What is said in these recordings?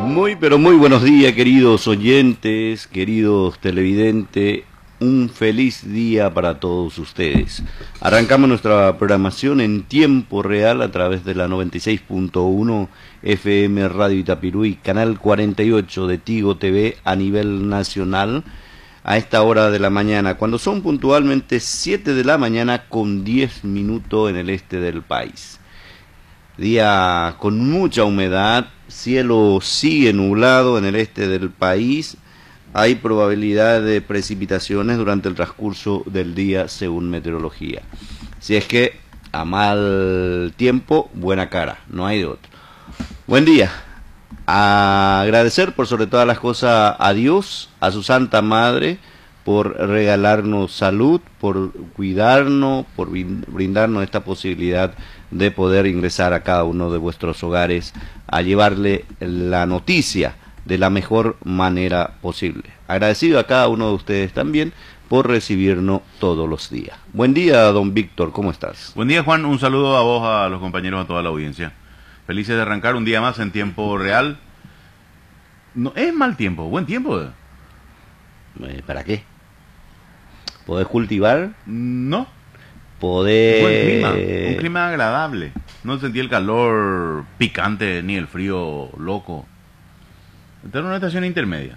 Muy, pero muy buenos días, queridos oyentes, queridos televidentes. Un feliz día para todos ustedes. Arrancamos nuestra programación en tiempo real a través de la 96.1 FM Radio Itapirú y Canal 48 de Tigo TV a nivel nacional a esta hora de la mañana, cuando son puntualmente 7 de la mañana con 10 minutos en el este del país. Día con mucha humedad, cielo sigue nublado en el este del país. Hay probabilidad de precipitaciones durante el transcurso del día según meteorología. Si es que a mal tiempo, buena cara, no hay de otro. Buen día. Agradecer por sobre todas las cosas a Dios, a su Santa Madre, por regalarnos salud, por cuidarnos, por brindarnos esta posibilidad de poder ingresar a cada uno de vuestros hogares a llevarle la noticia de la mejor manera posible. Agradecido a cada uno de ustedes también por recibirnos todos los días. Buen día, don Víctor, ¿cómo estás? Buen día, Juan, un saludo a vos, a los compañeros, a toda la audiencia. Felices de arrancar un día más en tiempo real. No es mal tiempo, buen tiempo. ¿Para qué? ¿Podés cultivar? No. Podés... Buen clima, un clima agradable. No sentí el calor picante ni el frío loco. Esta es una estación intermedia.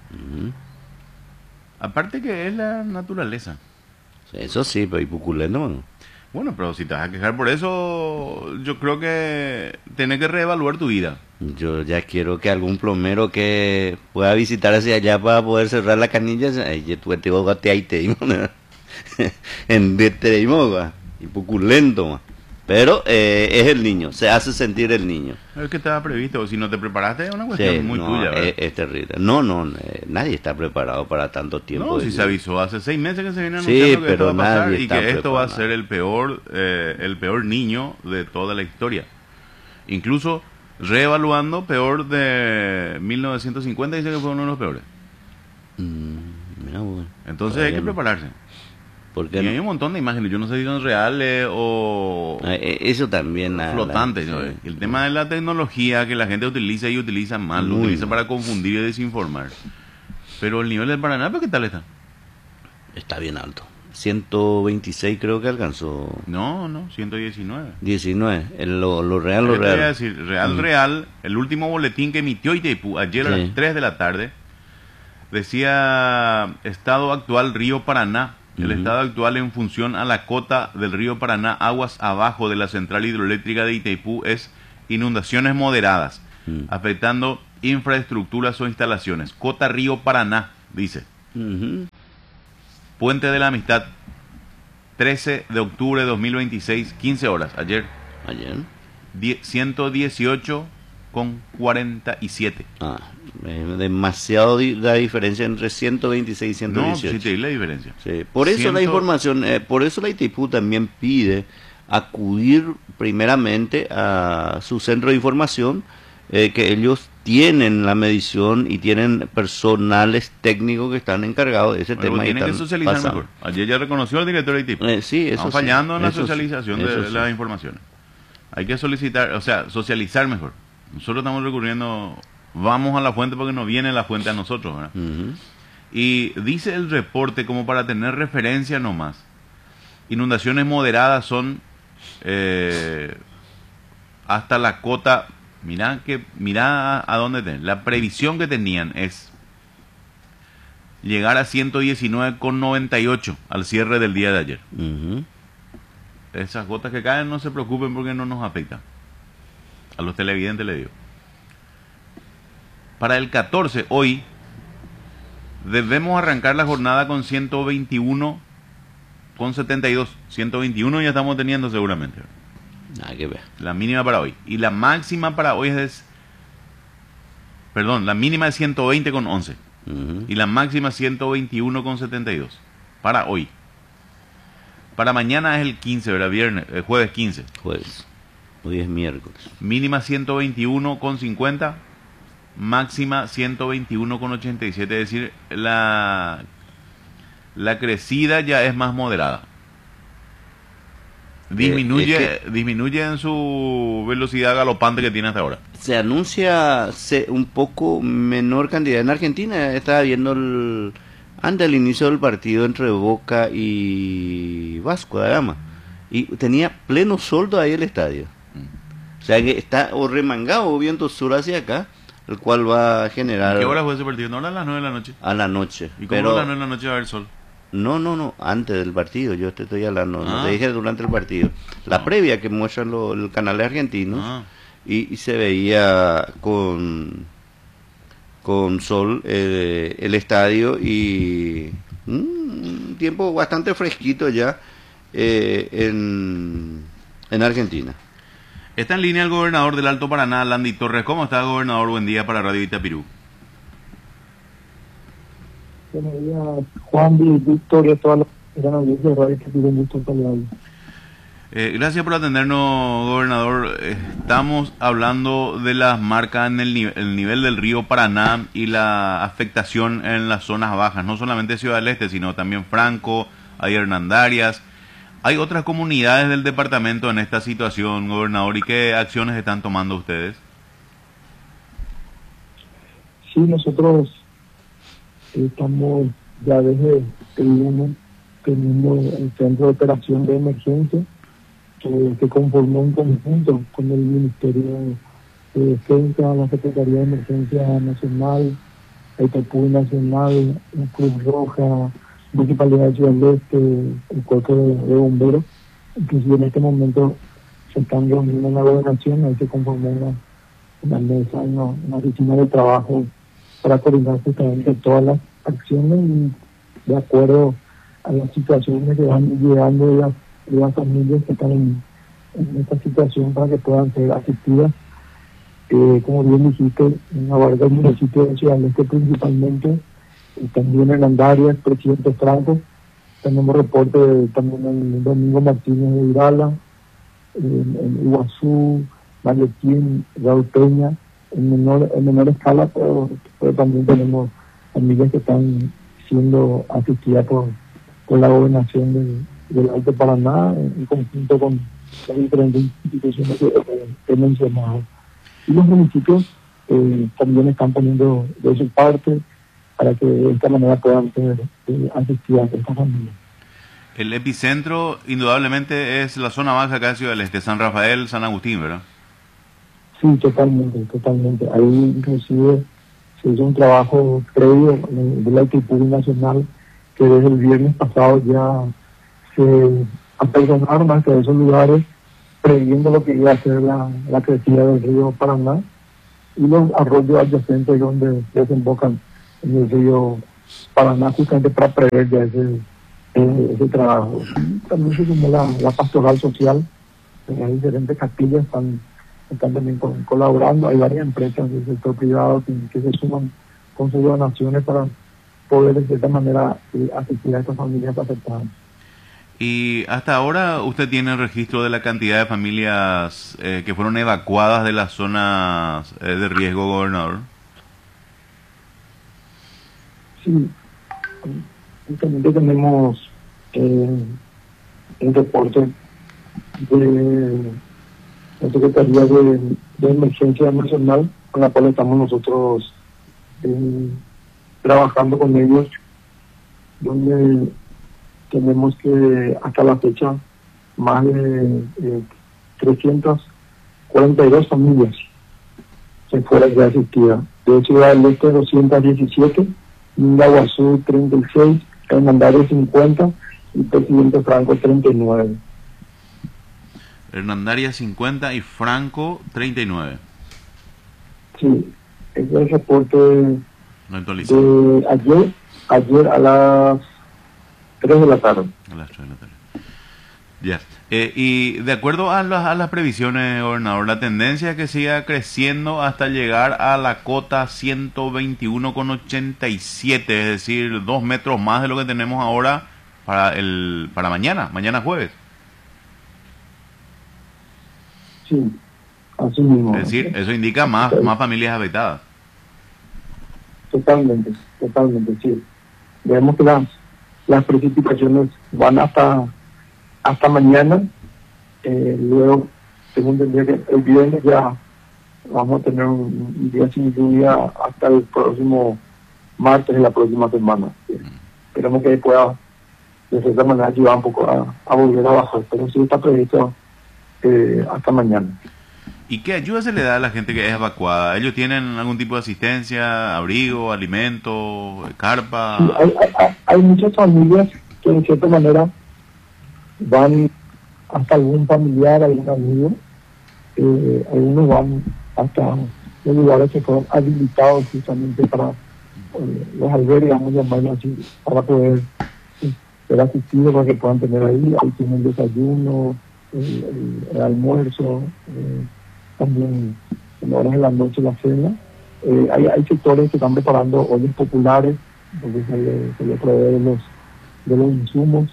Aparte que es la naturaleza. Eso sí, pero ¿y puculento, mano? Bueno, pero si te vas a quejar por eso, yo creo que tenés que reevaluar tu vida. Yo ya quiero que algún plomero que pueda visitar hacia allá para poder cerrar la canilla, en de y puculento, man. Pero es el niño, se hace sentir el niño. Es que estaba previsto, si no te preparaste es una cuestión muy tuya, ¿verdad? Es terrible. Nadie está preparado para tanto tiempo. No, si se avisó hace 6 meses que se viene anunciando que esto va a pasar y que esto va a ser el peor niño de toda la historia. Incluso reevaluando, peor de 1950, dice que fue uno de los peores. Mira, bueno. Entonces hay que prepararse. ¿Por qué y no? hay un montón de imágenes, yo no sé si son reales o eso también flotantes. ¿No? Sí. El tema de la tecnología que la gente utiliza y utiliza mal, lo utiliza para confundir y desinformar. Pero el nivel del Paraná, ¿qué tal está? Está bien alto. 126 creo que alcanzó. No, 119. 19, lo real, Te voy a decir, real, el último boletín que emitió Itaipú ayer a las 3 de la tarde decía estado actual Río Paraná. El estado actual en función a la cota del río Paraná, aguas abajo de la central hidroeléctrica de Itaipú, es inundaciones moderadas, afectando infraestructuras o instalaciones. Cota río Paraná, dice. Puente de la Amistad, 13 de octubre de 2026, 15 horas, ayer. 118,47. Demasiado la diferencia entre 126 y 118. No, sí te di la diferencia. Sí. Por eso la información, por eso la Itaipú también pide acudir primeramente a su centro de información, que ellos tienen la medición y tienen personales técnicos que están encargados de ese tema. Tienen que socializar mejor. Ayer ya reconoció el director de Itaipú. Sí, eso Estamos fallando en la eso socialización de las informaciones. Hay que solicitar, o sea, socializar mejor. Nosotros estamos recurriendo, vamos a la fuente porque nos viene la fuente a nosotros, ¿verdad? Y dice el reporte, como para tener referencia nomás, inundaciones moderadas son hasta la cota, mirá a dónde tenés. La previsión que tenían es llegar a 119,98 al cierre del día de ayer. Esas gotas que caen, no se preocupen porque no nos afectan. A los televidentes le digo. Para el 14, hoy, debemos arrancar la jornada con 121,72. 121 ya estamos teniendo seguramente. Nada que ver. La mínima para hoy. Y la máxima para hoy es... Perdón, la mínima es 120,11. Y la máxima 121,72. Para hoy. Para mañana es el 15, ¿verdad? Jueves 15. Jueves. Hoy es miércoles. Mínima 121,50. Máxima 121,87. Es decir, la crecida ya es más moderada. Disminuye en su velocidad galopante que tiene hasta ahora. Se anuncia un poco menor cantidad en Argentina. Estaba viendo antes del inicio del partido entre Boca y Vasco da Gama. Y tenía pleno sol ahí el estadio. O sea que está o remangado viento sur hacia acá, el cual va a generar... ¿Qué hora fue ese partido? ¿No era a las 9 de la noche? A la noche. ¿Y cómo a las 9 de la noche va a haber sol? No, antes del partido, yo te estoy hablando, no te dije durante el partido. La previa que muestran el canal argentino y se veía con sol el estadio y un tiempo bastante fresquito ya en Argentina. Está en línea el gobernador del Alto Paraná, Landy Torres. ¿Cómo está, gobernador? Buen día para Radio Itapirú. Buenos días, Juan, Víctor y a toda la gran audiencia de Radio Itapirú. Un gusto saludarlos. Gracias por atendernos, gobernador. Estamos hablando de las marcas en el nivel del río Paraná y la afectación en las zonas bajas, no solamente Ciudad del Este, sino también Franco, hay Hernandarias. ¿Hay otras comunidades del departamento en esta situación, gobernador? ¿Y qué acciones están tomando ustedes? Sí, nosotros estamos ya desde el lunes teniendo el centro de operación de emergencia que conformó en conjunto con el Ministerio de Defensa, la Secretaría de Emergencia Nacional, el Itapú Nacional, la Cruz Roja, Municipalidad de Ciudad del Este, el Cuerpo de Bomberos. Inclusive en este momento se están reuniendo en la gobernación, ahí se conformó una mesa, una oficina de trabajo para coordinar justamente todas las acciones y de acuerdo a las situaciones que van llegando de las familias que están en esta situación para que puedan ser asistidas. Como bien dijiste, en abarca el municipio de Ciudad del Este principalmente, y también en Andarias, Presidente Franco. Tenemos reporte también en Domingo Martínez de Irala, en Iguazú, Malequín, Raúl Peña, en menor escala, pero también tenemos familias que están siendo asistidas por la gobernación del Alto Paraná en conjunto con las diferentes instituciones que he mencionado. Y los municipios también están poniendo de su parte para que de esta manera puedan ser asistidas estas familias. El epicentro indudablemente es la zona baja acá de Ciudad del Este, San Rafael, San Agustín, ¿verdad? Sí, totalmente. Ahí inclusive se hizo un trabajo previo de la Itapú Nacional que desde el viernes pasado ya se apersonaron hacia esos lugares previendo lo que iba a ser la crecida del río Paraná y los arroyos adyacentes donde desembocan en el río Paraná justamente para prever ya ese trabajo. Y también se sumó la pastoral social, las diferentes capillas están también colaborando, hay varias empresas del sector privado que se suman con sus donaciones para poder de cierta manera asistir a estas familias afectadas. Y hasta ahora usted tiene el registro de la cantidad de familias que fueron evacuadas de las zonas de riesgo, gobernador. Sí, justamente tenemos un reporte de la Secretaría de Emergencia Nacional, con la cual estamos nosotros trabajando con ellos, donde tenemos que hasta la fecha más de 342 familias se fueron ya asistidas. De Ciudad del Este 217, Iguazú 36, Hernandarias 50 y Presidente Franco 39. Hernandarias 50 y Franco 39. Sí, ese es el reporte no de ayer a las 3 de la tarde. A las 3 de la tarde. Ya. Y de acuerdo a las previsiones, gobernador, la tendencia es que siga creciendo hasta llegar a la cota 121,87, es decir, 2 metros más de lo que tenemos ahora para mañana jueves. Sí, así mismo. Es decir, eso indica más familias afectadas. Totalmente, sí. Vemos que las precipitaciones van hasta mañana Luego, tengo entendido que el viernes ya vamos a tener un día sin lluvia hasta el próximo martes de la próxima semana. Esperemos que pueda de cierta manera ayudar un poco a volver a bajar, pero sí está previsto hasta mañana. ¿Y qué ayuda se le da a la gente que es evacuada? ¿Ellos tienen algún tipo de asistencia, abrigo, alimento, carpa? Sí, hay muchas familias que de cierta manera van hasta algún familiar, algún amigo, algunos van hasta los lugares que fueron habilitados justamente para los albergues, vamos a llamarlo así, para poder ser asistidos, para que puedan tener ahí tienen el desayuno, el almuerzo, también en horas de la noche la cena. Hay sectores que están preparando ollas populares, donde se le provee de los insumos.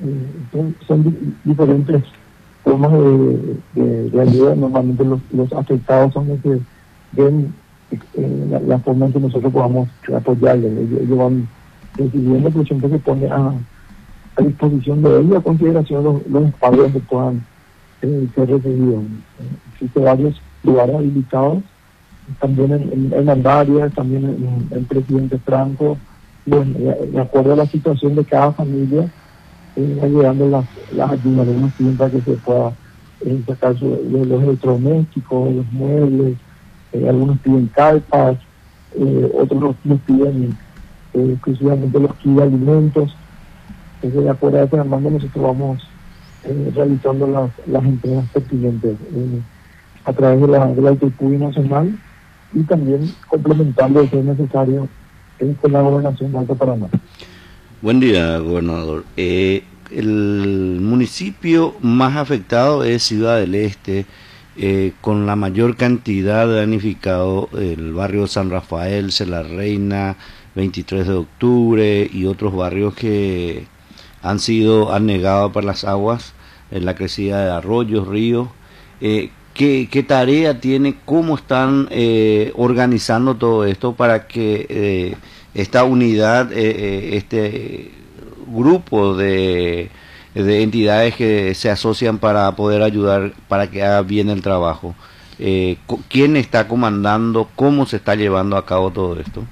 Son diferentes formas de ayuda. Normalmente los afectados son los que ven la forma en que nosotros podamos apoyarles. Ellos van recibiendo, por ejemplo, que pone a disposición de ellos, a consideración los espacios que puedan ser recibidos. Existen varios lugares habilitados, también en Andarias, también en Presidente Franco. Bueno, de acuerdo a la situación de cada familia, va llegando las ayudas de unos tiempos para que se pueda sacar los electrodomésticos, los muebles, algunos piden carpas, otros nos piden exclusivamente los kits de alimentos. Entonces, de acuerdo a ese mando, nosotros vamos realizando las entregas pertinentes a través de la ITPUI nacional y también complementando, si es necesario, con la Gobernación de Alto Paraná. Buen día, gobernador. El municipio más afectado es Ciudad del Este, con la mayor cantidad de damnificados, el barrio San Rafael, La Reina, 23 de octubre y otros barrios que han sido anegados por las aguas en la crecida de arroyos, ríos. ¿Qué tarea tiene? ¿Cómo están organizando todo esto para que esta unidad, este grupo de entidades que se asocian para poder ayudar, para que haga bien el trabajo? ¿Quién está comandando? ¿Cómo se está llevando a cabo todo esto?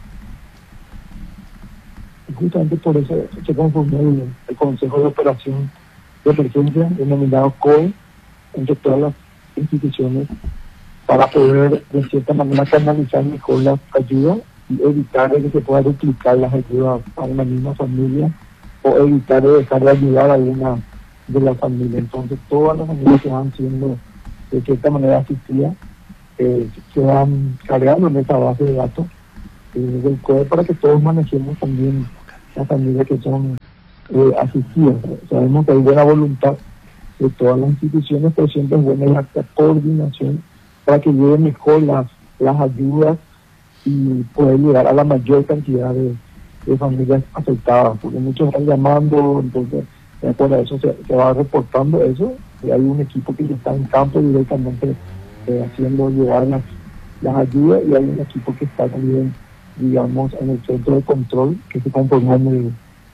Justamente por eso se conformó el Consejo de Operación de Emergencia, denominado COE, entre todas las instituciones, para poder de cierta manera canalizar mejor las ayudas y evitar que se pueda duplicar las ayudas a una misma familia o evitar de dejar de ayudar a alguna de las familias. Entonces todas las familias que van siendo de cierta manera asistidas se van cargando en esa base de datos del COE para que todos manejemos también las familias que son asistidas. Sabemos que hay buena voluntad de todas las instituciones, pero siempre es buena la coordinación para que lleguen mejor las ayudas y poder llegar a la mayor cantidad de familias afectadas, porque muchos están llamando, entonces de acuerdo a eso se va reportando eso, y hay un equipo que está en campo directamente haciendo llegar las ayudas, y hay un equipo que está también, digamos, en el centro de control que se conformó en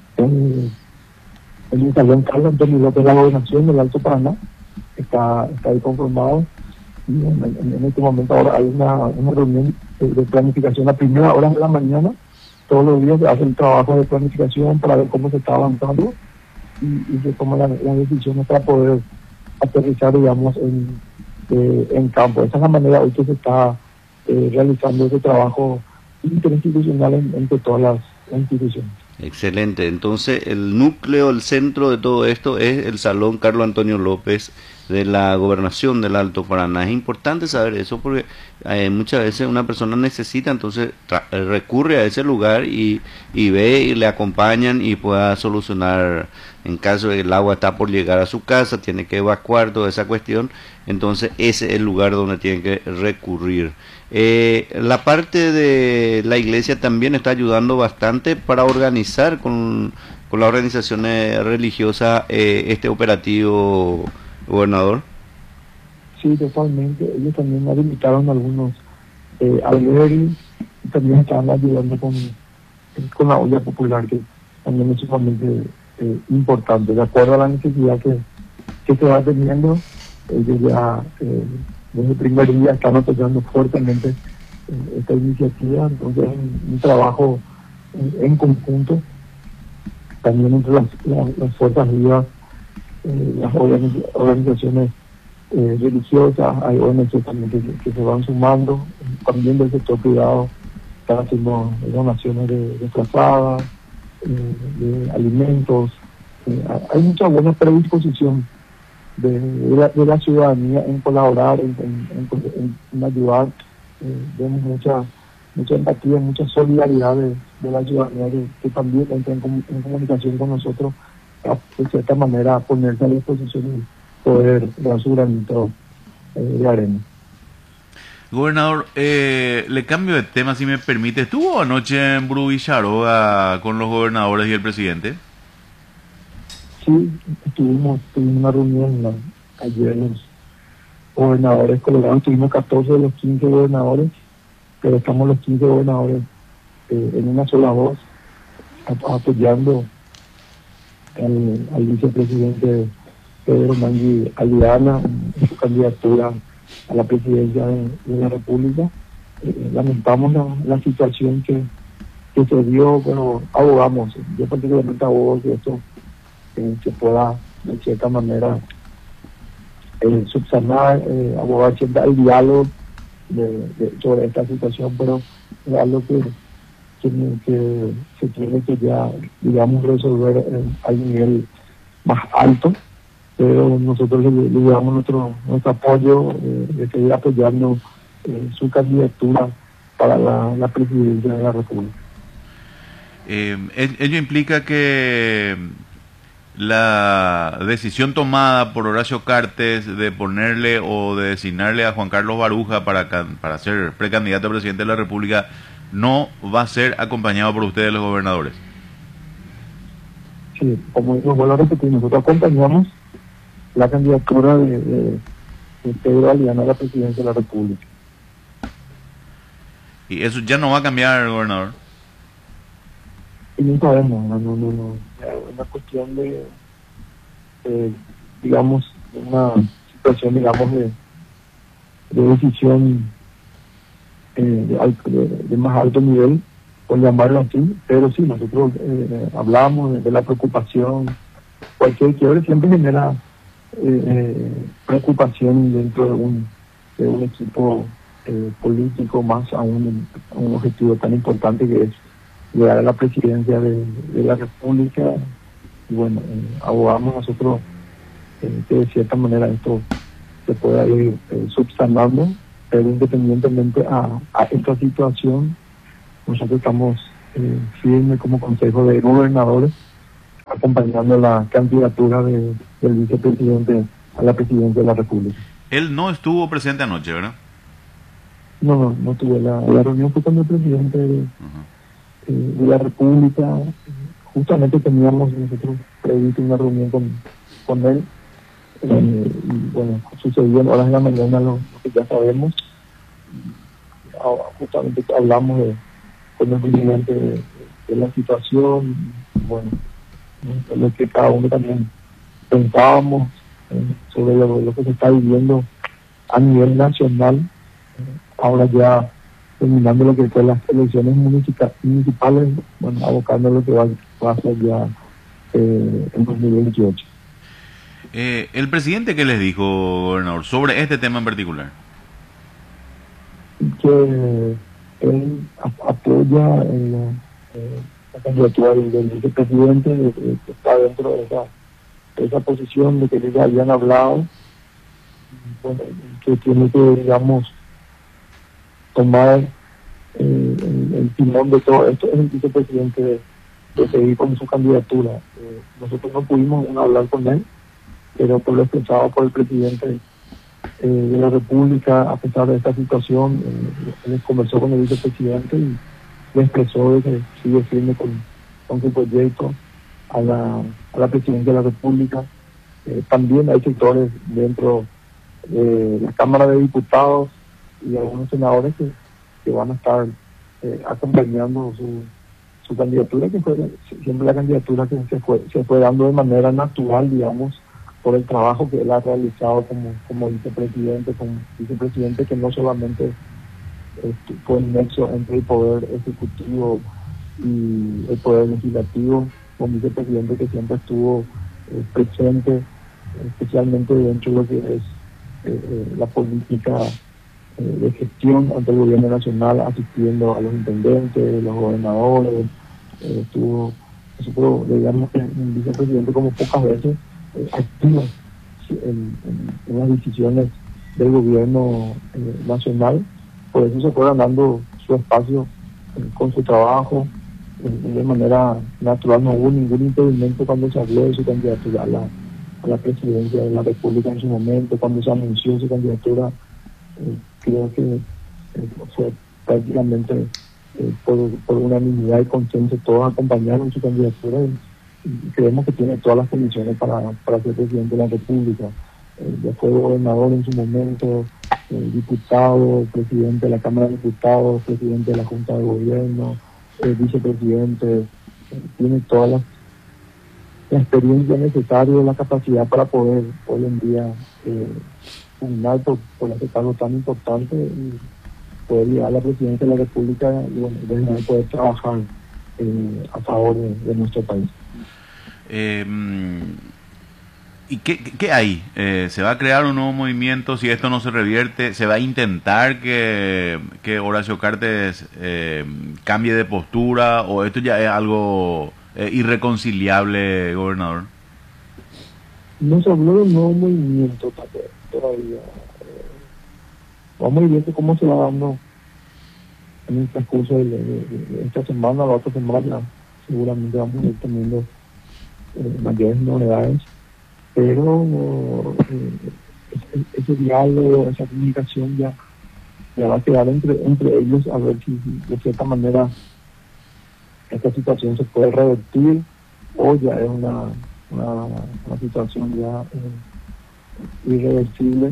el salón Carlos Antonio López de la Gobernación del Alto Paraná, está ahí conformado, y en este momento ahora hay una reunión de planificación a primera hora de la mañana. Todos los días se hace el trabajo de planificación para ver cómo se está avanzando y se toman las decisiones para poder aterrizar, digamos, en campo. Esa es la manera hoy que se está realizando ese trabajo interinstitucional entre todas las instituciones. Excelente. Entonces, el núcleo, el centro de todo esto es el Salón Carlos Antonio López de la Gobernación del Alto Paraná. Es importante saber eso porque muchas veces una persona necesita, entonces recurre a ese lugar y ve y le acompañan y pueda solucionar, en caso de que el agua está por llegar a su casa, tiene que evacuar toda esa cuestión, entonces ese es el lugar donde tienen que recurrir. La parte de la iglesia también está ayudando bastante para organizar con las organizaciones religiosas este operativo, gobernador. Sí, totalmente. Ellos también habilitaron algunos albergues y también estaban ayudando con la olla popular, que también es sumamente importante. De acuerdo a la necesidad que se va teniendo, ellos ya desde el primer día están apoyando fuertemente esta iniciativa. Entonces es un trabajo en conjunto, también entre las fuerzas vivas, las organizaciones religiosas, hay ONG también que se van sumando, también del sector privado están haciendo donaciones de frazadas, de alimentos. Hay mucha buena predisposición de la ciudadanía en colaborar, en ayudar. Vemos mucha empatía, mucha solidaridad de la ciudadanía que también entra en comunicación con nosotros, de cierta manera ponerse a disposición y poder dar su granito de arena. Gobernador, le cambio de tema si me permite. ¿Estuvo anoche en Brubicharoga con los gobernadores y el presidente? Sí, tuvimos una reunión ayer los gobernadores colorados, tuvimos 14 de los 15 gobernadores, pero estamos los 15 gobernadores en una sola voz, apoyando al vicepresidente Pedro Mangui Aliana en su candidatura a la presidencia de la República. Lamentamos la situación que se dio, pero abogamos, yo particularmente abogo que esto se pueda de cierta manera subsanar, abogar siempre al diálogo sobre esta situación, pero es algo que se tiene que ya, digamos, resolver al nivel más alto, pero nosotros le damos nuestro apoyo de seguir apoyando su candidatura para la presidencia de la República. Ello implica que la decisión tomada por Horacio Cartes de ponerle o de designarle a Juan Carlos Baruja para ser precandidato a presidente de la República no va a ser acompañado por ustedes los gobernadores. Sí, como vuelvo a repetir, nosotros acompañamos la candidatura de Pedro Aliana a la presidencia de la República. ¿Y eso ya no va a cambiar, gobernador? Y no sabemos, no. Es una cuestión de digamos, una situación, digamos, de decisión de más alto nivel, por llamarlo así, pero sí, nosotros hablamos de la preocupación. Cualquier quiebre siempre genera preocupación dentro de un equipo político, más a un objetivo tan importante que es llegar a la presidencia de la República. Y bueno, abogamos nosotros que de cierta manera esto se pueda ir subsanando, pero independientemente a esta situación, nosotros estamos firmes como Consejo de Gobernadores acompañando la candidatura del vicepresidente a la presidencia de la República. Él no estuvo presente anoche, ¿verdad? No tuve la reunión fue con el presidente de la República. Justamente teníamos nosotros previsto una reunión con él, y bueno, sucedió en horas de la mañana lo que ya sabemos. Justamente hablamos con el presidente de la situación, bueno, lo que cada uno también pensábamos sobre lo que se está viviendo a nivel nacional. Ahora ya terminando lo que fue las elecciones municipales, bueno, abocando lo que va a ser ya en 2028. ¿El presidente qué les dijo, gobernador, sobre este tema en particular? Que él apoya la candidatura del vicepresidente, que está dentro de esa posición de que ellos habían hablado, bueno, que tiene que, digamos, tomar el timón de todo esto, es el vicepresidente de seguir con su candidatura. Nosotros no pudimos hablar con él, pero por lo expresado por el presidente de la República, a pesar de esta situación, él conversó con el vicepresidente y le expresó de que sigue firme con su proyecto a la presidencia de la República. También hay sectores dentro de la Cámara de Diputados y algunos senadores que van a estar acompañando su candidatura, que fue siempre la candidatura que se fue dando de manera natural, digamos, por el trabajo que él ha realizado como vicepresidente que no solamente fue el nexo entre el poder ejecutivo y el poder legislativo, como vicepresidente que siempre estuvo presente, especialmente dentro de lo que es la política de gestión ante el gobierno nacional, asistiendo a los intendentes, los gobernadores. Nosotros digamos que un vicepresidente como pocas veces activa en las decisiones del gobierno nacional. Por eso se fue ganando su espacio con su trabajo de manera natural. No hubo ningún impedimento cuando se habló de su candidatura a la presidencia de la República en su momento. Cuando se anunció su candidatura, creo que fue prácticamente por unanimidad y consenso. Todos acompañaron su candidatura y creemos que tiene todas las condiciones para ser presidente de la República. Ya fue gobernador en su momento, diputado, presidente de la Cámara de Diputados, presidente de la Junta de Gobierno, vicepresidente. Tiene toda la experiencia necesaria y la capacidad para poder hoy en día pugnar por ese cargo tan importante y poder llegar a la presidencia de la República y bueno, desde ahí poder trabajar a favor de nuestro país. ¿Y qué hay? ¿Se va a crear un nuevo movimiento? Si esto no se revierte, ¿se va a intentar que Horacio Cartes cambie de postura? ¿O esto ya es algo irreconciliable, gobernador? No se habló de un nuevo movimiento todavía. Vamos a ir viendo cómo se va dando en el transcurso de esta semana, la otra semana. Seguramente vamos a ir teniendo mayores novedades, pero ese diálogo, esa comunicación ya va a quedar entre ellos, a ver si de cierta manera esta situación se puede revertir o ya es una situación ya irreversible.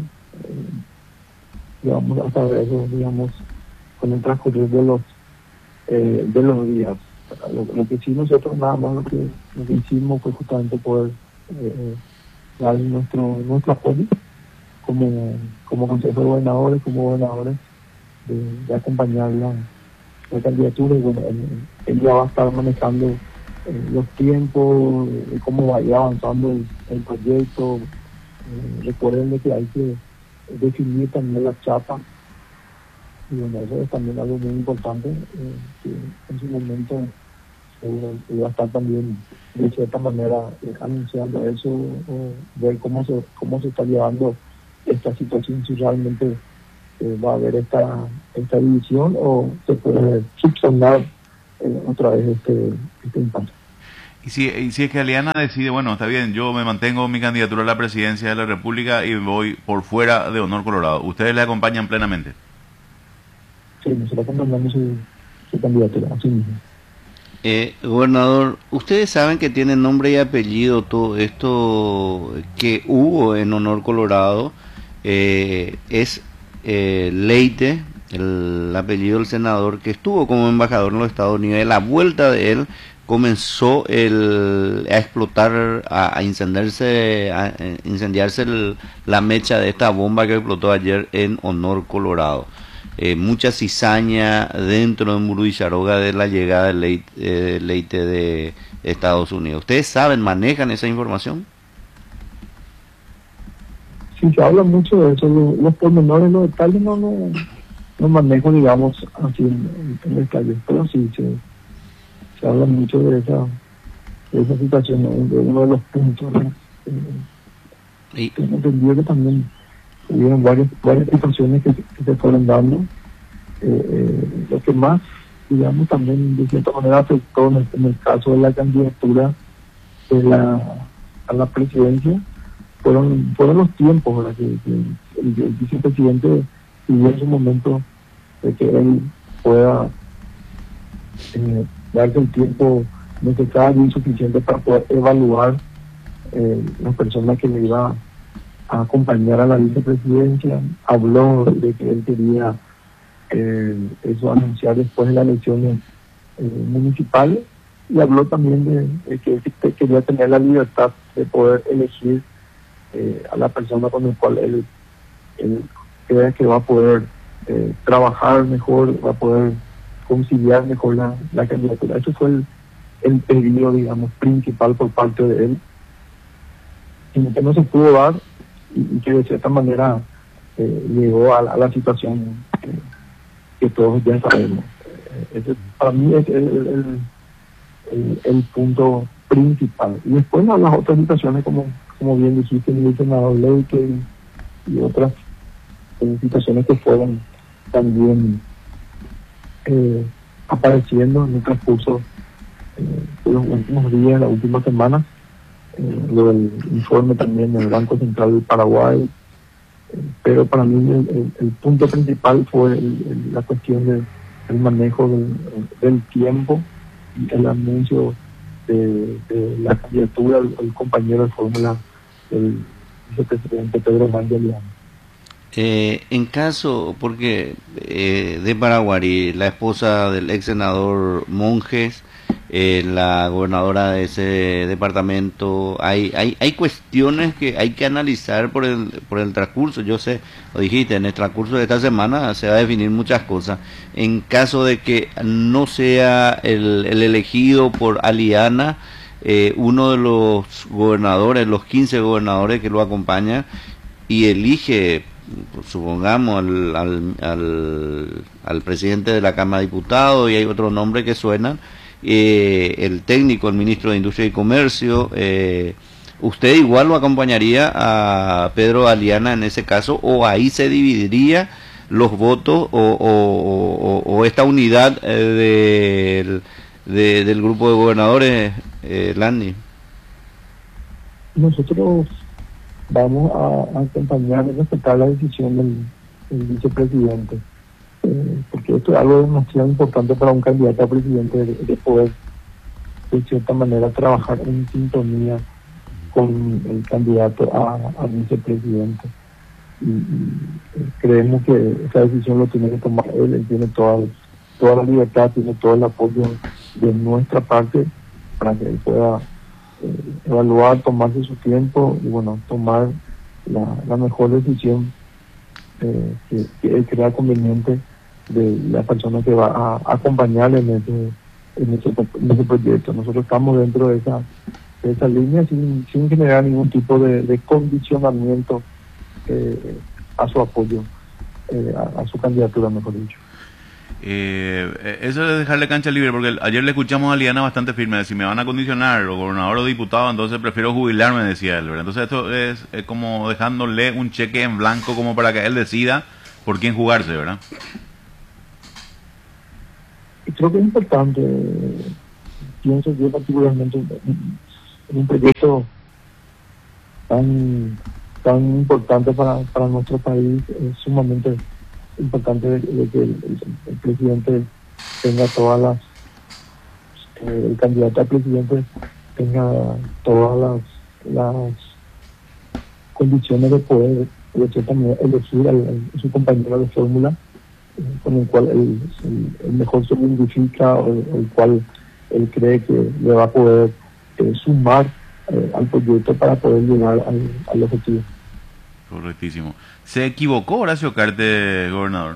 Vamos a saber eso, digamos, con el transcurrir de los días. Lo que sí nosotros nada más lo que hicimos fue justamente poder dar nuestro apoyo como Consejo de Gobernadores, como gobernadores, de acompañar la candidatura. Y bueno, él ya va a estar manejando los tiempos, cómo vaya avanzando el proyecto. Recuerden que hay que definir también la chapa, y bueno, eso es también algo muy importante, que en su momento va a estar también de cierta manera anunciando eso, o ver cómo se está llevando esta situación, si realmente va a haber esta división o se puede subsanar otra vez este impacto. Y si es que Aliana decide, bueno, está bien, yo me mantengo mi candidatura a la presidencia de la República y voy por fuera de Honor Colorado, ¿ustedes le acompañan plenamente? Sí, nosotros acompañamos su candidatura, así mismo. Gobernador, ustedes saben que tiene nombre y apellido todo esto que hubo en Honor Colorado. Es Leite, el apellido del senador que estuvo como embajador en los Estados Unidos. A la vuelta de él comenzó a explotar, a incendiarse la mecha de esta bomba que explotó ayer en Honor Colorado. Mucha cizaña dentro de Murú-y-Charoga de la llegada de Leite de Estados Unidos. ¿Ustedes saben, manejan esa información? Sí, se habla mucho de eso. Los pormenores, los detalles no manejo, digamos, así en detalles, pero sí se habla mucho de esa situación, ¿no? De uno de los puntos, ¿no? Tengo entendido que también hubieron varias situaciones que se fueron dando. Lo que más, digamos, también de cierta manera afectó en el caso de la candidatura a la presidencia fueron los tiempos, ¿verdad? Que el vicepresidente pidió en su momento de que él pueda darse el tiempo necesario y suficiente para poder evaluar las personas que le iba a acompañar a la vicepresidencia. Habló de que él quería eso anunciar después de las elecciones municipales, y habló también de que él quería tener la libertad de poder elegir a la persona con la cual él cree que va a poder trabajar mejor, va a poder conciliar mejor la candidatura. Ese fue el pedido, digamos, principal por parte de él, y que no se pudo dar, y que de cierta manera llegó a la situación que todos ya sabemos. Ese para mí es el punto principal. Y después las otras situaciones, como bien dijiste, el senador Leike y otras situaciones que fueron también apareciendo en el transcurso de los últimos días, las últimas semanas. Lo del informe también del Banco Central del Paraguay, pero para mí el punto principal fue la cuestión del manejo del tiempo y el anuncio de la candidatura del compañero de fórmula, el vicepresidente Pedro Mandelliano. En caso, porque de Paraguay, la esposa del ex senador Monjes, la gobernadora de ese departamento, hay cuestiones que hay que analizar por el transcurso. Yo sé, lo dijiste, en el transcurso de esta semana se va a definir muchas cosas. En caso de que no sea el elegido por Aliana, uno de los gobernadores, los 15 gobernadores que lo acompañan, y elige, supongamos, al presidente de la Cámara de Diputados, y hay otros nombres que suenan, el técnico, el ministro de Industria y Comercio, ¿usted igual lo acompañaría a Pedro Aliana en ese caso, o ahí se dividiría los votos, o esta unidad del grupo de gobernadores, Landy? Nosotros vamos a acompañar y respetar la decisión del vicepresidente, porque esto es algo demasiado importante para un candidato a presidente, de poder de cierta manera trabajar en sintonía con el candidato a vicepresidente, y creemos que esa decisión lo tiene que tomar él tiene toda la libertad, tiene todo el apoyo de nuestra parte para que él pueda evaluar, tomarse su tiempo y bueno, tomar la mejor decisión que él crea conveniente de la persona que va a acompañarle en ese proyecto. Nosotros estamos dentro de esa línea sin generar ningún tipo de condicionamiento a su apoyo, a su candidatura, mejor dicho. Eso es dejarle cancha libre, porque ayer le escuchamos a Aliana bastante firme: si me van a condicionar o gobernador o diputado, entonces prefiero jubilarme, decía él, ¿verdad? Entonces esto es como dejándole un cheque en blanco como para que él decida por quién jugarse, ¿verdad? Y creo que es importante, pienso yo particularmente, en un proyecto tan importante para nuestro país. Es sumamente importante de que el presidente tenga el candidato a presidente tenga todas las condiciones de poder, de cierta manera, elegir a su compañero de fórmula, con el cual él mejor se identifica, o el cual él cree que le va a poder sumar al proyecto para poder llegar al objetivo. Correctísimo. ¿Se equivocó Horacio Cartes, gobernador?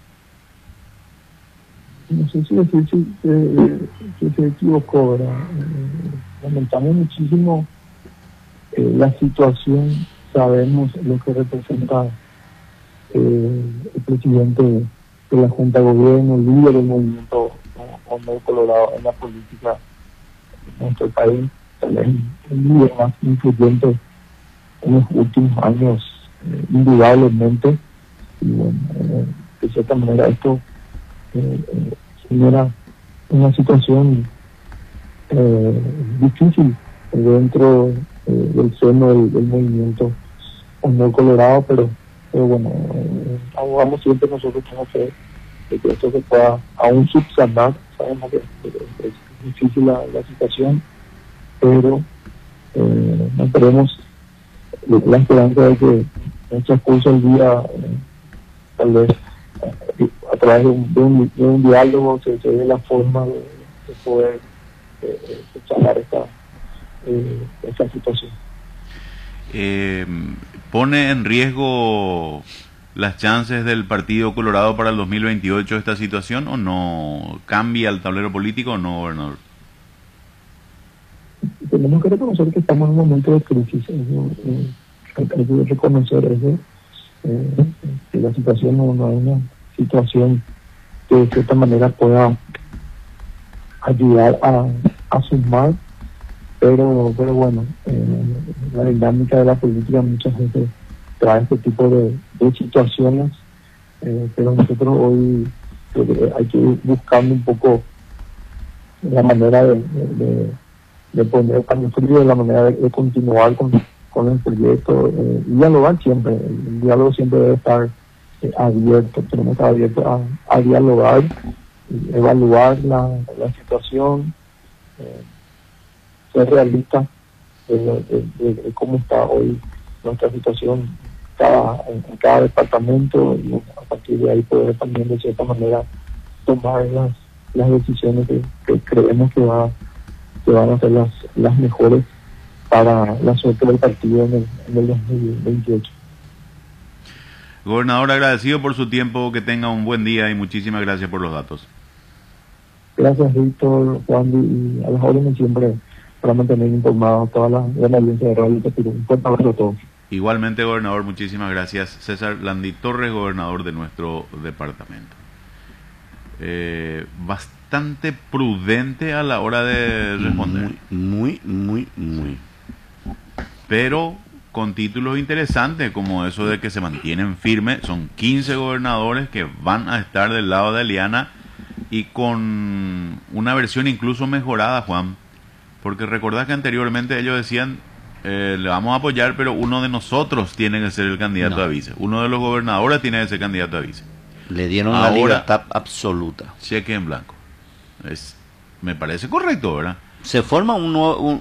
No sé si decir que se equivocó, ¿verdad? Lamentamos muchísimo la situación, sabemos lo que representa el presidente de la Junta de Gobierno, el líder del movimiento Honor Colorado en la política de nuestro país, el líder más influyente en los últimos años, indudablemente. Y bueno, de cierta manera esto genera una situación difícil dentro del seno del movimiento Honor Colorado, pero bueno, abogamos siempre nosotros tenemos que esto se pueda aún subsanar. Sabemos que es difícil la situación, pero no tenemos la esperanza de que en el transcurso del día, tal vez a través de un diálogo se dé la forma de poder subsanar esta situación. ¿Pone en riesgo las chances del Partido Colorado para el 2028 esta situación o no? ¿Cambia el tablero político o no, gobernador? Tenemos que reconocer que estamos en un momento de crisis. Hay que reconocer eso. Que la situación no es una situación que de cierta manera pueda ayudar a sumar, pero bueno, la dinámica de la política muchas veces trae este tipo de situaciones, pero nosotros hoy hay que ir buscando un poco la manera de poner paño frío, la manera de continuar con el proyecto, y dialogar siempre. El diálogo siempre debe estar abierto, tenemos que estar abiertos a dialogar, evaluar la situación, ser realistas de cómo está hoy nuestra situación en cada departamento, y a partir de ahí poder también de cierta manera tomar las decisiones que creemos que van a ser las mejores para la suerte del partido en el 2028. Gobernador, agradecido por su tiempo, que tenga un buen día y muchísimas gracias por los datos. Gracias, Víctor, Juan, y a las órdenes siempre para mantener informados a toda la audiencia de Radio Tapirú. Un fuerte abrazo a todos. Igualmente, gobernador, muchísimas gracias. César Landi Torres, gobernador de nuestro departamento. Bastante prudente a la hora de responder. Muy. Pero con títulos interesantes, como eso de que se mantienen firmes. Son 15 gobernadores que van a estar del lado de Aliana, y con una versión incluso mejorada, Juan. Porque recordás que anteriormente ellos decían, le vamos a apoyar, pero uno de nosotros tiene que ser el candidato a vice. Uno de los gobernadores tiene que ser candidato a vice. Le dieron la libertad absoluta. Cheque en blanco. Me parece correcto, ¿verdad? Se forma un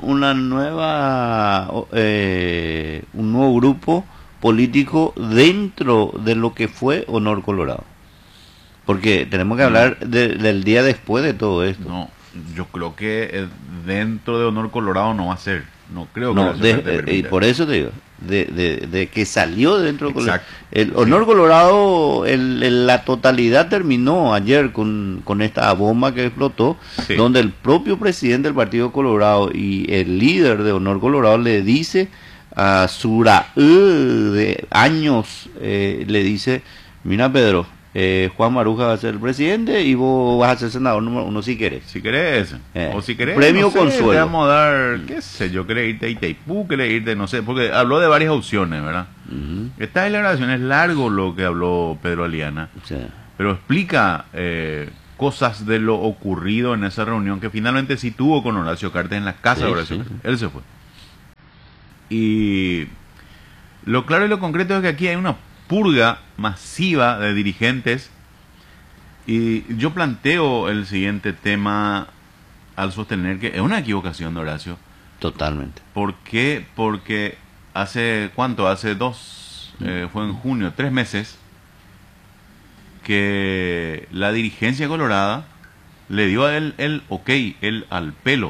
nuevo grupo político dentro de lo que fue Honor Colorado. Porque tenemos que hablar del día después de todo esto. No, yo creo que dentro de Honor Colorado no va a ser. No creo que y por eso te digo, de que salió dentro de Colorado. El Honor Sí. Colorado, la totalidad terminó ayer con esta bomba que explotó, Sí. donde el propio presidente del Partido Colorado y el líder de Honor Colorado le dice a Sura de años, le dice, mira Pedro, Juan Maruja va a ser el presidente y vos vas a ser senador número 1 si querés. Si querés, o si querés, premio no sé, consuelo. te vamos a dar, qué sé yo, querés irte a Itaipú, querés irte, no sé, porque habló de varias opciones, ¿verdad? Esta declaración es largo lo que habló Pedro Aliana, Sí. pero explica cosas de lo ocurrido en esa reunión que finalmente sí tuvo con Horacio Cartes en la casa de Horacio Cartes. Él se fue. Y lo claro y lo concreto es que aquí hay una purga masiva de dirigentes, y yo planteo el siguiente tema al sostener que es una equivocación de Horacio. Totalmente. ¿Por qué? Porque hace fue en junio, 3 meses, que la dirigencia colorada le dio a él el ok, él al pelo,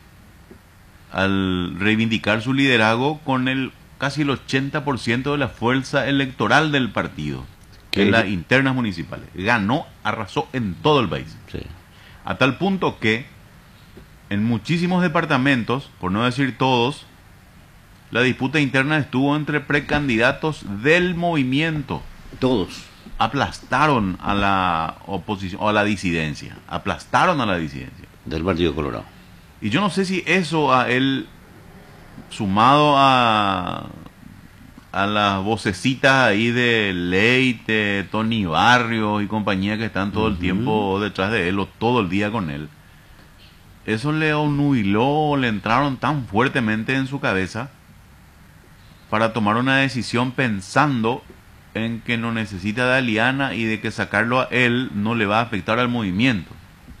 al reivindicar su liderazgo con casi el 80% de la fuerza electoral del partido en las internas municipales. Ganó, arrasó en todo el país. Sí. A tal punto que en muchísimos departamentos, por no decir todos, la disputa interna estuvo entre precandidatos del movimiento. Todos. Aplastaron a la oposición, o a la disidencia. Aplastaron a la disidencia. Del Partido Colorado. Y yo no sé si eso a él, sumado a las vocecitas ahí de Leite, Tony Barrios y compañía que están todo el tiempo detrás de él o todo el día con él, eso le obnubiló, le entraron tan fuertemente en su cabeza para tomar una decisión pensando en que no necesita de Aliana y de que sacarlo a él no le va a afectar al movimiento.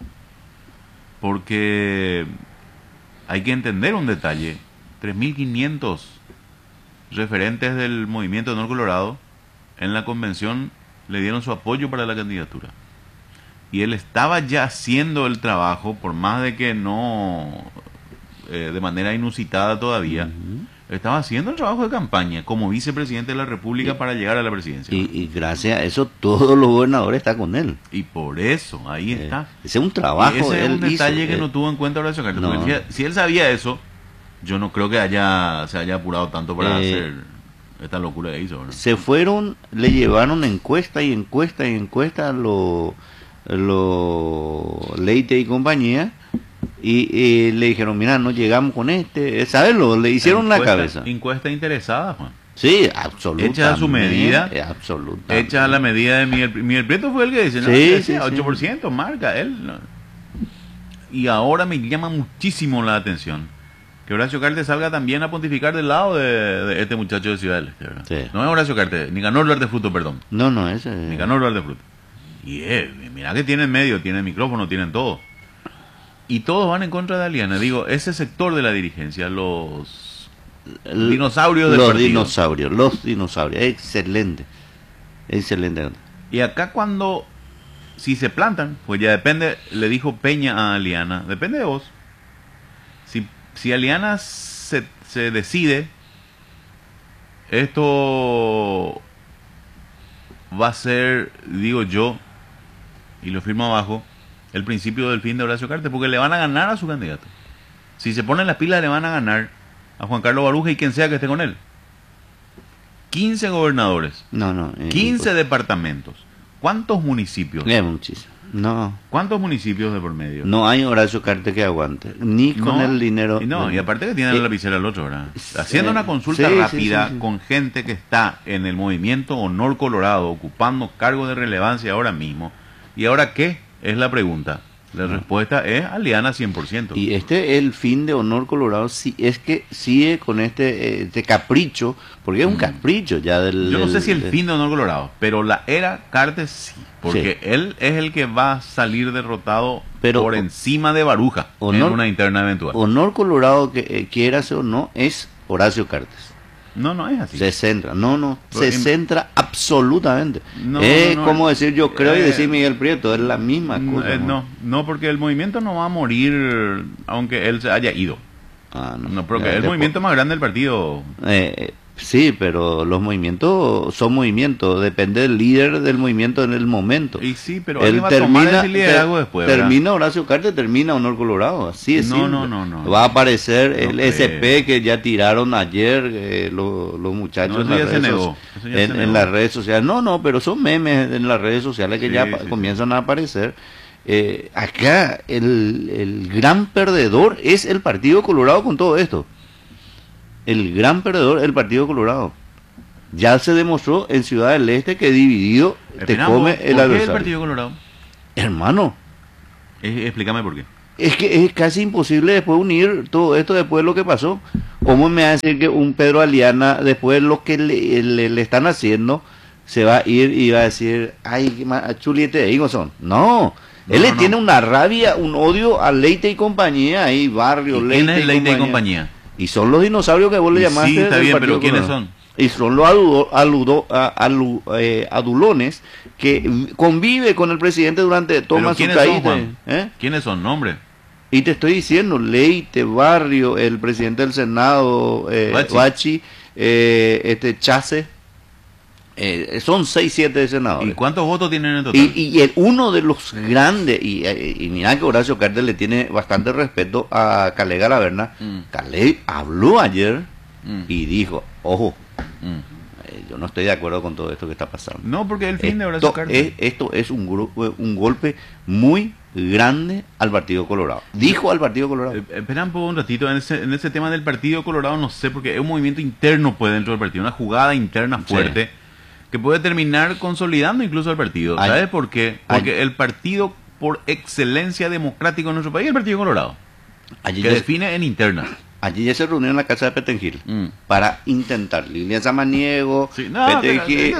Porque hay que entender un detalle: 3.500 referentes del movimiento de Honor Colorado en la convención le dieron su apoyo para la candidatura. Y él estaba ya haciendo el trabajo, por más de que no de manera inusitada todavía, estaba haciendo el trabajo de campaña como vicepresidente de la República para llegar a la presidencia. Y gracias a eso todos los gobernadores están con él. Y por eso, ahí está. Ese es un trabajo. Y ese es él un detalle hizo, que no tuvo en cuenta Horacio Cartes. no. Porque si él sabía eso, yo no creo que se haya apurado tanto para hacer esta locura que hizo, ¿verdad? Se fueron, le llevaron encuesta y encuesta a Leite y compañía, y le dijeron, mira, no llegamos con ¿sabes? Le hicieron la cabeza. Encuesta interesada, Juan. Sí, absolutamente. Hecha a su medida. Absolutamente. Hecha a la medida de Miguel Prieto fue el que dice, no, Sí, sí, 8%, marca él. No. Y ahora me llama muchísimo la atención que Horacio Cartes salga también a pontificar del lado de este muchacho de Ciudad del Este, ¿verdad? Sí. No es Horacio Cartes, Nicanor Duarte Fruto, perdón. No, ese... Nicanor Duarte Fruto. Y mira que tienen medio, tienen micrófono, tienen todo. Y todos van en contra de Aliana. Digo, ese sector de la dirigencia, los dinosaurios del partido. Los dinosaurios. Excelente. Y acá si se plantan, pues ya depende, le dijo Peña a Aliana, depende de vos. Si Aliana se decide, esto va a ser, digo yo, y lo firmo abajo, el principio del fin de Horacio Cartes, porque le van a ganar a su candidato. Si se ponen las pilas, le van a ganar a Juan Carlos Baruja y quien sea que esté con él. 15 gobernadores. 15 departamentos. ¿Cuántos municipios? Es muchísimo. No. ¿Cuántos municipios de por medio? No hay Horacio Cartes que aguante. Ni con el dinero. Y aparte que tiene la lapicera al otro, ¿verdad? Haciendo una consulta rápida con gente que está en el movimiento Honor Colorado, ocupando cargos de relevancia ahora mismo. ¿Y ahora qué? Es la pregunta. La respuesta es Aliana 100%. Y el fin de Honor Colorado, sí, es que sigue con este capricho, porque es un capricho ya del... Yo no sé si el fin de Honor Colorado, pero la era Cartes sí, porque él es el que va a salir derrotado por encima de Baruja en una interna eventual. Honor Colorado, que quieras o no, es Horacio Cartes. No es así. Se centra absolutamente. Como decir yo creo y decir Miguel Prieto, es la misma cosa. No, porque el movimiento no va a morir aunque él se haya ido. No, porque es el movimiento más grande del partido. Sí, pero los movimientos son movimientos, depende del líder del movimiento en el momento. Y sí, pero él va a tomar ese liderazgo después, ¿verdad? Termina Horacio Cartes, termina Honor Colorado, así es. No. Va a aparecer el SP que ya tiraron ayer los muchachos en las redes sociales. No, pero son memes en las redes sociales que comienzan a aparecer. Acá el gran perdedor es el Partido Colorado con todo esto. El gran perdedor es el Partido Colorado. Ya se demostró en Ciudad del Este que dividido te come el adversario. ¿Por qué el Partido Colorado? Hermano. Explícame por qué. Es que es casi imposible después unir todo esto después de lo que pasó. ¿Cómo me va a decir que un Pedro Aliana, después de lo que le están haciendo, se va a ir y va a decir, ay, chulete de higos son? No. Él le tiene una rabia, un odio a Leite y compañía, ahí barrio, Leite. ¿Quién es Leite y compañía? Y son los dinosaurios que vos le llamaste. Sí, está bien, pero ¿quiénes son? Y son los adulones que convive con el presidente durante toda su caída. ¿Quiénes son? Nombre. Y te estoy diciendo, Leite, Barrio, el presidente del Senado, Bachi, Chase, son 6-7 senadores. ¿Y cuántos votos tienen en total? Y uno de los grandes, y mira que Horacio Cartes le tiene bastante respeto a Calé Garaverna. Calé habló ayer y dijo, ojo, yo no estoy de acuerdo con todo esto que está pasando. No, porque el fin de Horacio Cartes. Esto es un golpe muy grande al Partido Colorado. Dijo al Partido Colorado. Espera un ratito, en ese tema del Partido Colorado no sé, porque es un movimiento interno pues dentro del partido, una jugada interna fuerte que puede terminar consolidando incluso al partido. ¿Sabes por qué? Porque el partido por excelencia democrático en nuestro país es el Partido Colorado, que define en interna. Allí ya se reunieron en la casa de Petengil para intentar. Lilian Samaniego, Petengil,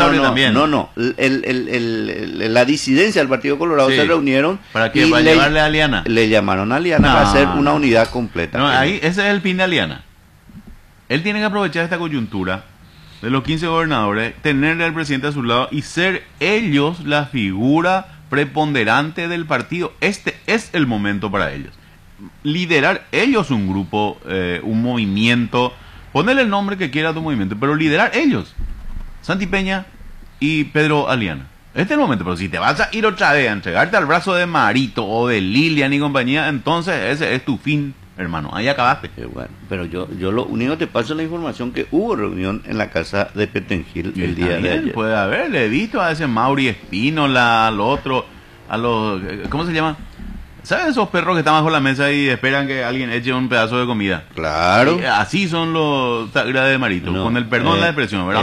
la disidencia del Partido Colorado se reunieron para que para llevarle a Aliana. Le llamaron a Aliana para hacer una unidad completa. Ahí ese es el fin de Aliana. Él tiene que aprovechar esta coyuntura de los 15 gobernadores, tenerle al presidente a su lado y ser ellos la figura preponderante del partido. Este es el momento para ellos. Liderar ellos un grupo, un movimiento, Ponele el nombre que quiera a tu movimiento, pero liderar ellos. Santi Peña y Pedro Aliana. Este es el momento, pero si te vas a ir otra vez a entregarte al brazo de Marito o de Lilian y compañía, entonces ese es tu fin, hermano. Ahí acabaste. Bueno, pero yo lo único que te paso es la información que hubo reunión en la casa de Petengil el día de ayer. Puede haber, le he visto a ese Mauri Espínola, al otro, a los, ¿cómo se llama? ¿Sabes esos perros que están bajo la mesa y esperan que alguien eche un pedazo de comida? Claro. Así son los Tagra de Marito, con el perdón de la expresión, ¿verdad?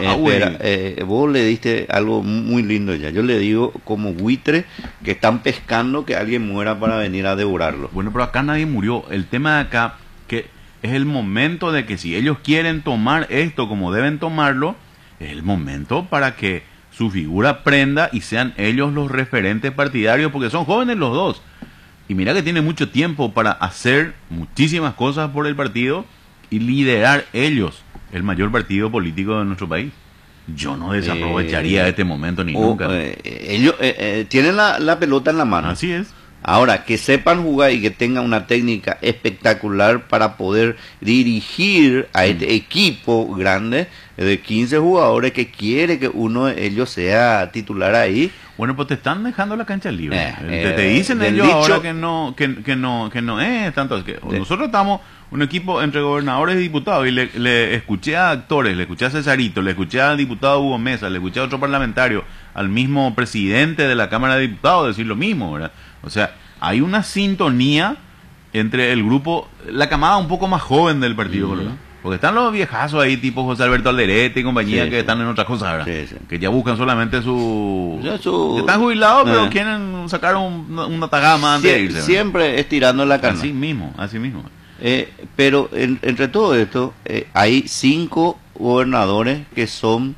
Vos le diste algo muy lindo ya. Yo le digo como buitre que están pescando que alguien muera para venir a devorarlo. Bueno, pero acá nadie murió. El tema de acá, que es el momento de que si ellos quieren tomar esto como deben tomarlo, es el momento para que su figura prenda y sean ellos los referentes partidarios, porque son jóvenes los dos. Y mira que tiene mucho tiempo para hacer muchísimas cosas por el partido y liderar ellos el mayor partido político de nuestro país. Yo no desaprovecharía este momento ni nunca. Ellos tienen la pelota en la mano. Así es. Ahora, que sepan jugar y que tengan una técnica espectacular para poder dirigir a este equipo grande de 15 jugadores que quiere que uno de ellos sea titular ahí. Bueno, pues te están dejando la cancha libre. Te dicen ellos ahora que no es tanto. Nosotros estamos un equipo entre gobernadores y diputados y le escuché a actores, le escuché a Cesarito, le escuché al diputado Hugo Mesa, le escuché a otro parlamentario, al mismo presidente de la Cámara de Diputados decir lo mismo, ¿verdad? O sea, hay una sintonía entre el grupo, la camada un poco más joven del Partido Colorado. Porque están los viejazos ahí, tipo José Alberto Alderete y compañía, que están en otras cosas, ¿verdad? Sí, sí. Que ya buscan solamente que están jubilados, pero quieren sacar una tajada más antes de irse, ¿verdad? Siempre estirando la carne. Así mismo. Pero entre todo esto, hay 5 gobernadores que son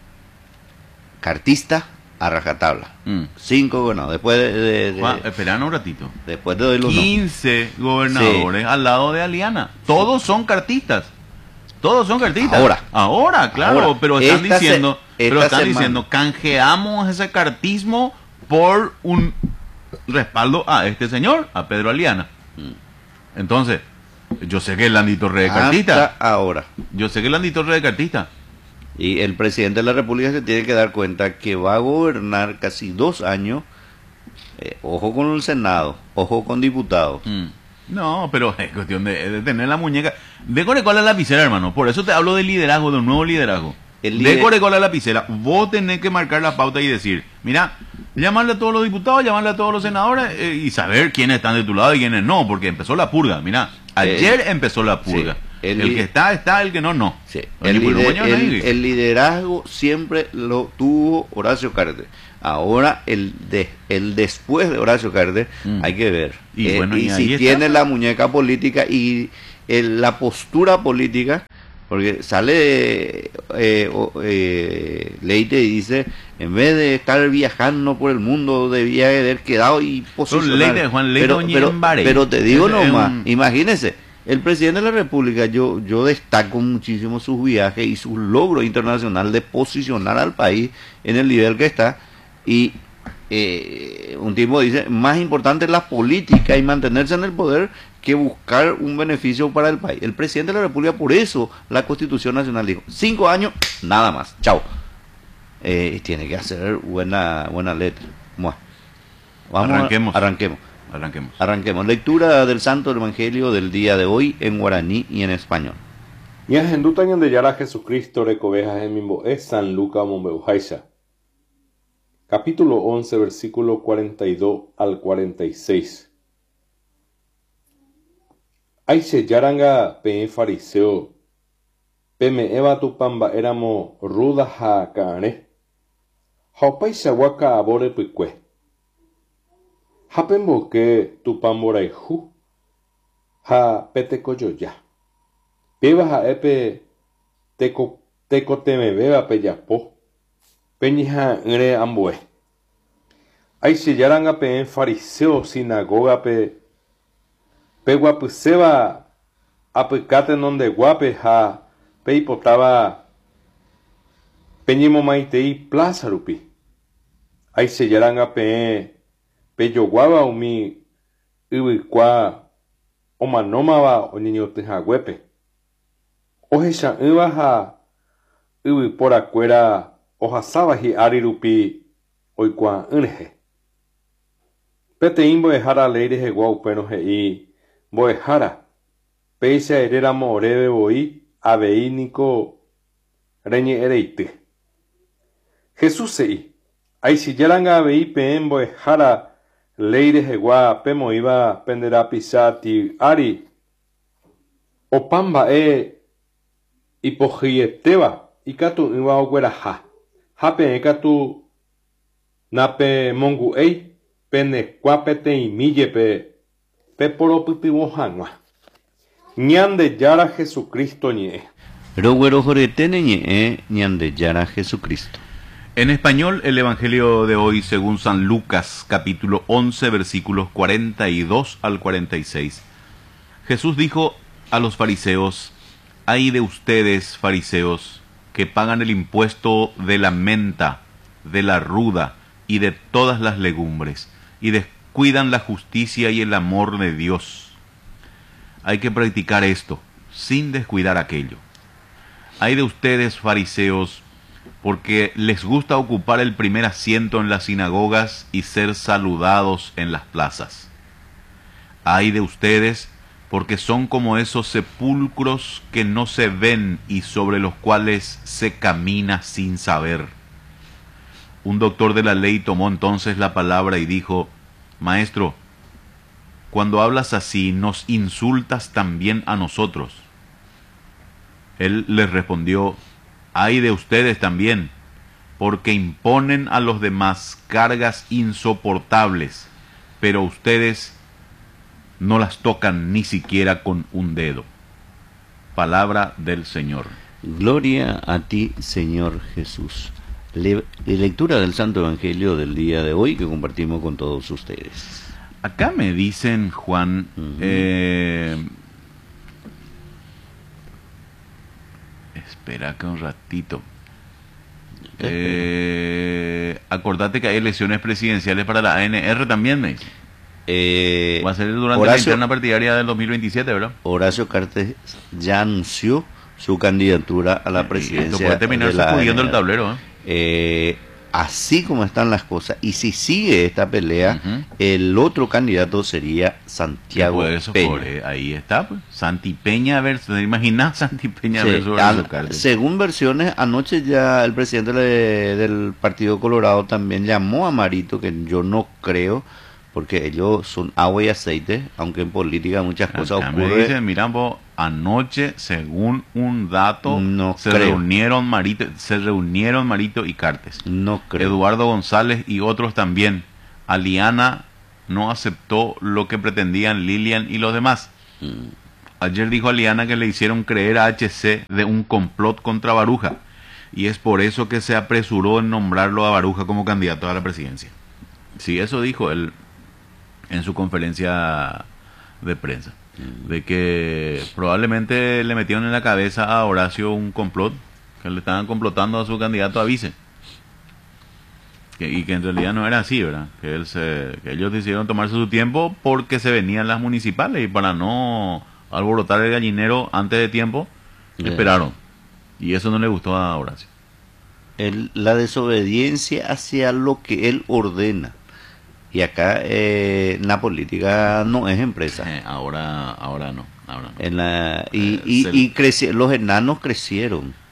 cartistas a rajatabla. 5 gobernadores. Después Juan, esperanos un ratito. Después te doy los 15 gobernadores al lado de Aliana. Todos son cartistas. Ahora, claro. Ahora, pero están diciendo, canjeamos ese cartismo por un respaldo a este señor, a Pedro Aliana. Entonces, yo sé que el Landito Torres de cartista. Ahora. Yo sé que el Landito Torres de cartista. Y el presidente de la República se tiene que dar cuenta que va a gobernar casi 2 años. Ojo con el Senado, ojo con diputados. No, pero es cuestión de tener la muñeca. Decore con la lapicera, hermano. Por eso te hablo de liderazgo, de un nuevo liderazgo. Decore con la lapicera. Vos tenés que marcar la pauta y decir, mira, llamarle a todos los diputados, llamarle a todos los senadores y saber quiénes están de tu lado y quiénes no, porque empezó la purga. Mira, ayer empezó la purga. Sí. El que está, el que no. Sí. El liderazgo siempre lo tuvo Horacio Cartes. Ahora el después de Horacio Cartes hay que ver. Y si tiene la muñeca política y la postura política, porque sale Leite y dice, en vez de estar viajando por el mundo debía haber quedado y posicionar. Pero te digo nomás, imagínese. El presidente de la República, yo destaco muchísimo sus viajes y sus logros internacionales de posicionar al país en el nivel que está. Y un tipo dice, más importante es la política y mantenerse en el poder que buscar un beneficio para el país. El presidente de la República, por eso la Constitución Nacional dijo, 5 años, nada más, chao. Tiene que hacer buena letra. Arranquemos. Lectura del Santo Evangelio del día de hoy en guaraní y en español. Ñahenduta ñandeyara Jesucristo recovejas en mimbo es San Lucas Mombeujaisa. Capítulo 11, versículo 42 al 46. Aiche yaranga pe fariseo. Peme eva tu pamba éramo ruda ha cane. Haupaisa waka abore picue. Hapembo que tu pamboraihu. Ha petecoyoya. Peba ha epe teco teme beba peyapo. Peñija ngre ambue. Aiche yaranga pe fariseo sinagoga pe guapuseba apicate nonde guape ha peipotaba peñimo maitei plaza rupi. Aiche yaranga peyoguaba umi ibicua omanómava oñeñotejagüepe. ohecha'ỹva ha yvyporakuéra ohasáva hi'ári rupi oikuaa'ỹ rehe. Peteĩ mbo'ehára ley rehegua upérõ he'i mbo'ehára péicha eréramo orevevoi avei niko reñe'ẽreity. Jesús se'i aichijáranga avei peẽ mbo'ehára ley rehegua pemoĩva penderapicha ati ári opa mba'e ipohyetéva ikatu'ỹva ogueraha ha peẽ katu napemongu'éi penekua peteĩmíjepe peporopytyvõ hag̃ua. Ñandejára Jesucristo ñe'ẽ. Roguerohoreténe ñe'ẽ Ñandejára Jesucristo. En español, el Evangelio de hoy, según San Lucas, capítulo 11, versículos 42 al 46. Jesús dijo a los fariseos: «Ay de ustedes, fariseos, que pagan el impuesto de la menta, de la ruda y de todas las legumbres, y descuidan la justicia y el amor de Dios». Hay que practicar esto, sin descuidar aquello. Ay de ustedes, fariseos, porque les gusta ocupar el primer asiento en las sinagogas y ser saludados en las plazas. Ay de ustedes, porque son como esos sepulcros que no se ven y sobre los cuales se camina sin saber. Un doctor de la ley tomó entonces la palabra y dijo: «Maestro, cuando hablas así, nos insultas también a nosotros». Él les respondió: «Ay de ustedes también, porque imponen a los demás cargas insoportables, pero ustedes no las tocan ni siquiera con un dedo». Palabra del Señor. Gloria a ti, Señor Jesús. Lectura del Santo Evangelio del día de hoy que compartimos con todos ustedes. Acá me dicen, Juan, espera acá un ratito. Acordate que hay elecciones presidenciales para la ANR también, me dice. Va a ser durante la interna partidaria del 2027, ¿verdad? Horacio Cartes ya anunció su candidatura a la presidencia. Esto puede terminar sacudiendo el tablero, así como están las cosas, y si sigue esta pelea, el otro candidato sería Santiago Peña. Ahí está, pues. Santi Peña versus, ¿te imaginas? Santi Peña versus Horacio Cartes. Según versiones, anoche ya el presidente del Partido Colorado también llamó a Marito, que yo no creo, porque ellos son agua y aceite, aunque en política muchas cosas ocurren. Me dicen, mira, vos, anoche, según un dato, se reunieron Marito y Cartes. No creo. Eduardo González y otros también. Aliana no aceptó lo que pretendían Lilian y los demás. Ayer dijo Aliana que le hicieron creer a HC de un complot contra Baruja, y es por eso que se apresuró en nombrarlo a Baruja como candidato a la presidencia. Sí, eso dijo él en su conferencia de prensa, de que probablemente le metieron en la cabeza a Horacio un complot, que le estaban complotando a su candidato a vice, y que en realidad no era así, ¿verdad? Que ellos decidieron tomarse su tiempo porque se venían las municipales, y para no alborotar el gallinero antes de tiempo, esperaron, y eso no le gustó a Horacio. La desobediencia hacia lo que él ordena. Y acá la política no es empresa. Ahora no. Los enanos crecieron.